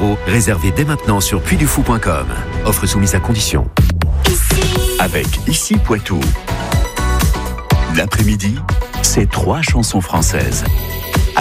€, réservé dès maintenant sur puydufou.com. Offre soumise à condition. Avec Ici Poitou. L'après-midi, c'est 3 chansons françaises.